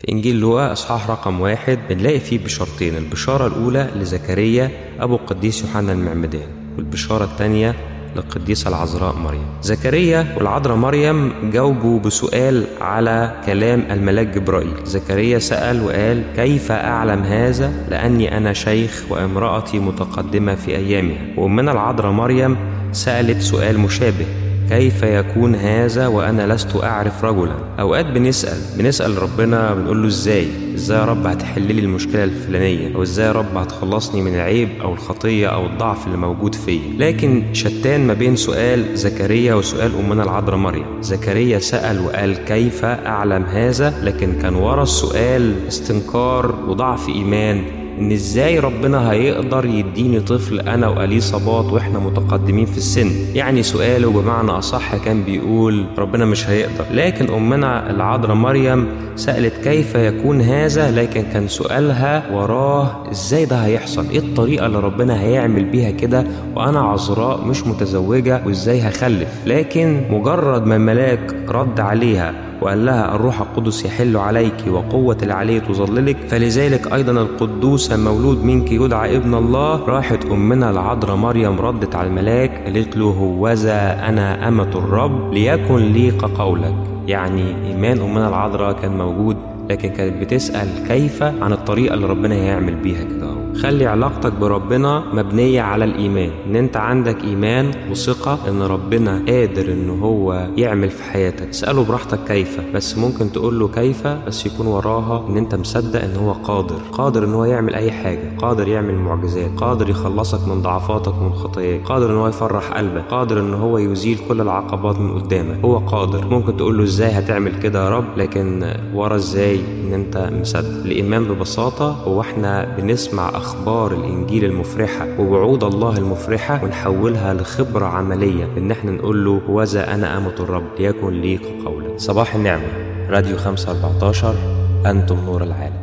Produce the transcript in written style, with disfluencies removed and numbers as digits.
في إنجيل لوقا إصحاح رقم 1 بنلاقي فيه بشارتين. البشارة الأولى لزكريا أبو القديس يوحنا المعمدان، والبشارة الثانية للقديسة العذراء مريم. زكريا والعذراء مريم جاوبوا بسؤال على كلام الملاك جبرائيل. زكريا سأل وقال: كيف أعلم هذا لأني أنا شيخ وامرأتي متقدمة في أيامها. وأمنا العذراء مريم سألت سؤال مشابه: كيف يكون هذا وأنا لست أعرف رجلا؟ أوقات بنسأل ربنا، بنقول له إزاي يا رب هتحللي المشكلة الفلانية، أو إزاي يا رب هتخلصني من العيب أو الخطية أو الضعف اللي موجود فيا. لكن شتان ما بين سؤال زكريا وسؤال أمنا العذراء مريم. زكريا سأل وقال: كيف أعلم هذا؟ لكن كان ورا السؤال استنكار وضعف إيمان، إن إزاي ربنا هيقدر يديني طفل أنا وقليه صباط وإحنا متقدمين في السن. يعني سؤاله بمعنى أصح كان بيقول ربنا مش هيقدر. لكن أمنا العذراء مريم سألت كيف يكون هذا، لكن كان سؤالها وراه إزاي ده هيحصل، إيه الطريقة اللي ربنا هيعمل بيها كده وأنا عذراء مش متزوجة، وإزاي هخلف. لكن مجرد ما الملاك رد عليها وقال لها: الروح القدس يحل عليك وقوة العلي تظللك، فلذلك أيضا القدوس المولود منك يدعى ابن الله. راحت أمنا العذراء مريم ردت على الملاك قالت له: هوذا أنا أمة الرب ليكن لي كقولك. يعني إيمان أمنا العذراء كان موجود، لكن كانت بتسأل كيف عن الطريقة اللي ربنا هيعمل بيها كده. خلي علاقتك بربنا مبنية على الإيمان، إن أنت عندك إيمان وثقة إن ربنا قادر إن هو يعمل في حياتك. اسأله براحتك كيف، بس ممكن تقول له كيف بس يكون وراها إن أنت مصدق إن هو قادر إن هو يعمل أي حاجة، قادر يعمل معجزات، قادر يخلصك من ضعفاتك ومن خطاياك، قادر إن هو يفرح قلبك، قادر إن هو يزيل كل العقبات من قدامك. هو قادر. ممكن تقول له إزاي هتعمل كده يا رب، لكن ورا إزاي إن أنت مصدق. الإيمان ببساطة هو إحنا بنسمع أخبار الإنجيل المفرحة ووعود الله المفرحة ونحولها لخبرة عملية، إن احنا نقول له: هوذا أنا أمة الرب ليكن لي كقولك. صباح النعمة. راديو 514، أنتم نور العالم.